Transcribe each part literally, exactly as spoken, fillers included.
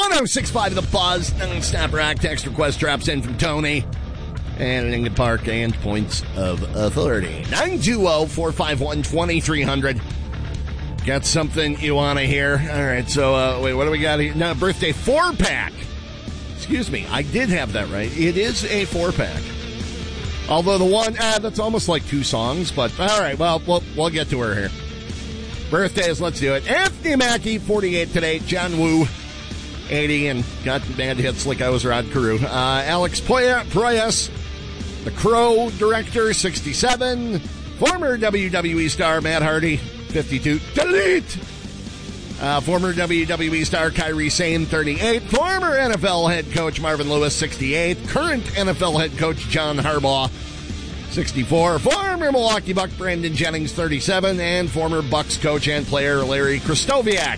one oh six point five The Buzz. Non-stop rock. Text request drops in from Tony. And in Lincoln Park and Points of Authority. nine two zero, four five one, two three zero zero. Got something you want to hear? All right, so uh, wait, what do we got here? No, birthday four-pack. Excuse me, I did have that right. It is a four-pack. Although the one, ah, that's almost like two songs, but all right, well, we'll, we'll get to her here. Birthdays, let's do it. Anthony Mackie, forty-eight today. John Woo, eighty, and got bad hits like I was Rod Carew. Uh, Alex Proyas, the Crow director, sixty-seven. Former W W E star Matt Hardy, fifty-two. Delete! Uh, former W W E star Kairi Sane, thirty-eight. Former N F L head coach Marvin Lewis, sixty-eight. Current N F L head coach John Harbaugh, sixty-four. Former Milwaukee Buck Brandon Jennings, thirty-seven. And former Bucks coach and player Larry Krystkowiak,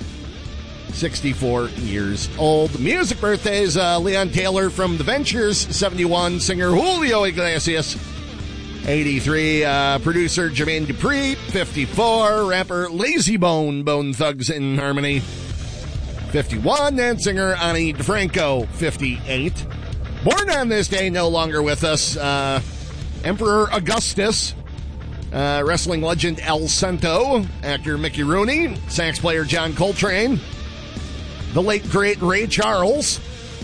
sixty-four years old. Music birthdays, uh, Leon Taylor from The Ventures, seventy-one. Singer Julio Iglesias, eighty-three. Uh, producer Jermaine Dupri, fifty-four. Rapper Lazy Bone, Bone Thugs in Harmony, fifty-one. And singer Ani DeFranco, fifty-eight. Born on this day, no longer with us, uh, Emperor Augustus, uh, wrestling legend El Santo, actor Mickey Rooney, sax player John Coltrane, the late, great Ray Charles,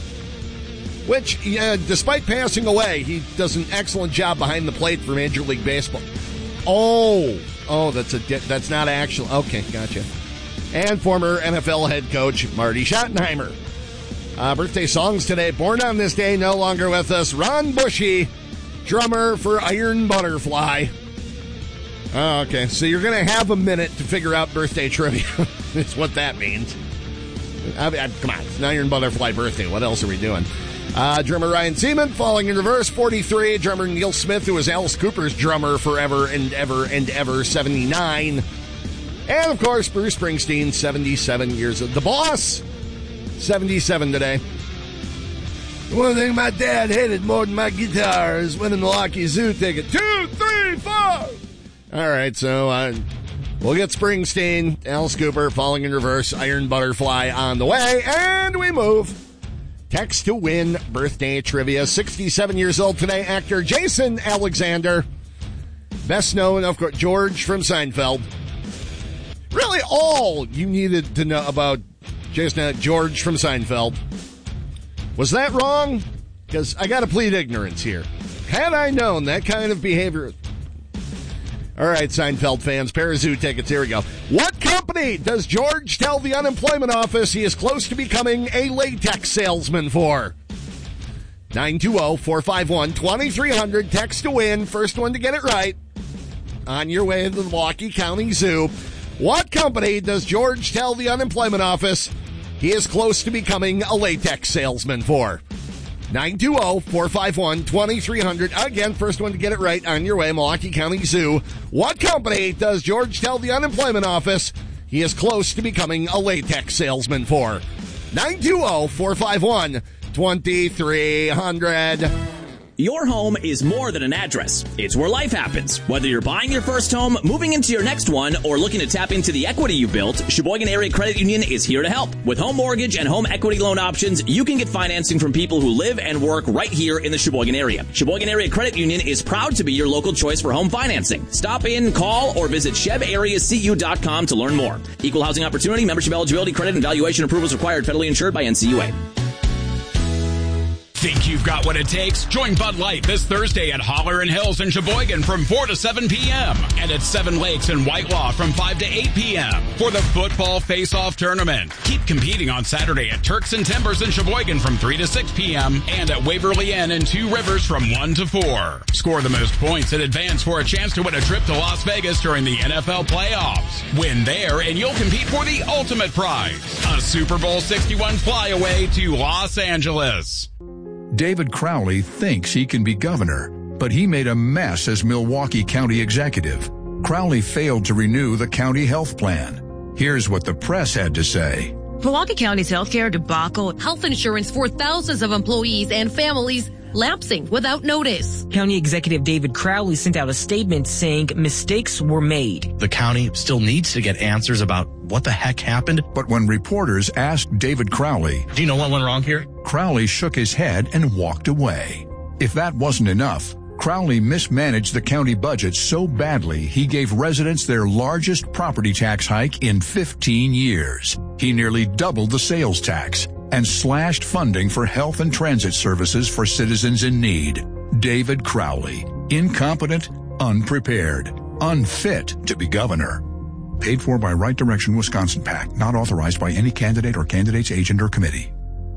which, uh, despite passing away, he does an excellent job behind the plate for Major League Baseball. Oh, oh, that's a that's not actual. Okay, gotcha. And former N F L head coach Marty Schottenheimer. Uh, birthday songs today. Born on this day, no longer with us. Ron Bushy, drummer for Iron Butterfly. Oh, okay, so you're going to have a minute to figure out birthday trivia. That's what that means. I mean, come on, it's an Iron Butterfly birthday. What else are we doing? Uh, drummer Ryan Seaman, Falling in Reverse, forty-three. Drummer Neil Smith, who was Alice Cooper's drummer forever and ever and ever, seventy-nine. And, of course, Bruce Springsteen, seventy-seven years old. The Boss, seventy-seven today. One thing my dad hated more than my guitar is winning the Milwaukee Zoo ticket. Two, three, four. All right, so uh, we'll get Springsteen, Alice Cooper, Falling in Reverse, Iron Butterfly on the way, and we move. Text to win birthday trivia. sixty-seven years old today, actor Jason Alexander. Best known, of course, George from Seinfeld. Really all you needed to know about Jason George from Seinfeld. Was that wrong? Because I got to plead ignorance here. Had I known that kind of behavior... All right, Seinfeld fans, pair of zoo tickets. Here we go. What company does George tell the unemployment office he is close to becoming a latex salesman for? nine two zero, four five one, two three zero zero. Text to win. First one to get it right. On your way to the Milwaukee County Zoo. What company does George tell the unemployment office he is close to becoming a latex salesman for? nine two zero, four five one, two three zero zero. Again, first one to get it right on your way, Milwaukee County Zoo. What company does George tell the unemployment office he is close to becoming a latex salesman for? nine two zero, four five one, two three zero zero. Your home is more than an address. It's where life happens. Whether you're buying your first home, moving into your next one, or looking to tap into the equity you've built, Sheboygan Area Credit Union is here to help. With home mortgage and home equity loan options, you can get financing from people who live and work right here in the Sheboygan area. Sheboygan Area Credit Union is proud to be your local choice for home financing. Stop in, call, or visit sheb area c u dot com to learn more. Equal housing opportunity, membership eligibility, credit, and valuation approvals required, federally insured by N C U A. Think you've got what it takes? Join Bud Light this Thursday at Holler and Hills in Sheboygan from four to seven p.m. and at Seven Lakes in Whitelaw from five to eight p.m. for the Football Face-Off Tournament. Keep competing on Saturday at Turks and Timbers in Sheboygan from three to six p.m. and at Waverly Inn in Two Rivers from one to four. Score the most points in advance for a chance to win a trip to Las Vegas during the N F L playoffs. Win there and you'll compete for the ultimate prize, a Super Bowl sixty-one flyaway to Los Angeles. David Crowley thinks he can be governor, but he made a mess as Milwaukee County executive. Crowley failed to renew the county health plan. Here's what the press had to say. Milwaukee County's healthcare debacle, health insurance for thousands of employees and families lapsing without notice. County Executive David Crowley sent out a statement saying mistakes were made. The county still needs to get answers about what the heck happened. But when reporters asked David Crowley, do you know what went wrong here? Crowley shook his head and walked away. If that wasn't enough, Crowley mismanaged the county budget so badly he gave residents their largest property tax hike in fifteen years. He nearly doubled the sales tax and slashed funding for health and transit services for citizens in need. David Crowley, incompetent, unprepared, unfit to be governor. Paid for by Right Direction Wisconsin PAC, not authorized by any candidate or candidate's agent or committee.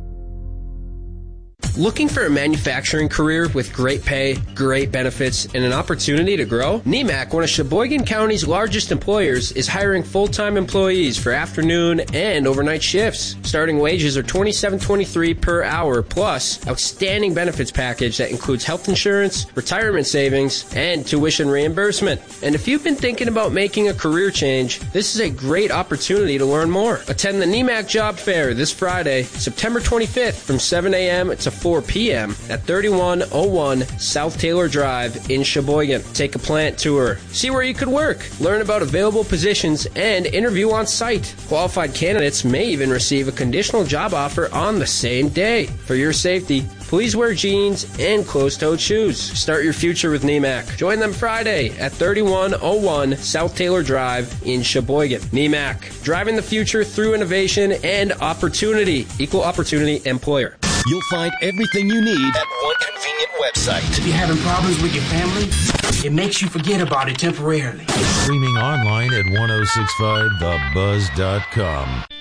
Looking for a manufacturing career with great pay, great benefits, and an opportunity to grow? N E M A C, one of Sheboygan County's largest employers, is hiring full-time employees for afternoon and overnight shifts. Starting wages are twenty-seven twenty-three per hour, plus outstanding benefits package that includes health insurance, retirement savings, and tuition reimbursement. And if you've been thinking about making a career change, this is a great opportunity to learn more. Attend the N E M A C Job Fair this Friday, September twenty-fifth from seven a.m. to four p.m. at thirty-one oh one South Taylor Drive in Sheboygan. Take a plant tour, see where you could work, learn about available positions, and interview on site. Qualified candidates may even receive a conditional job offer on the same day. For your safety, please wear jeans and closed-toed shoes. Start your future with N E M A C. Join them Friday at thirty-one oh one South Taylor Drive in Sheboygan. N E M A C, driving the future through innovation and opportunity. Equal opportunity employer. You'll find everything you need at one convenient website. If you're having problems with your family, it makes you forget about it temporarily. Streaming online at ten sixty-five the buzz dot com.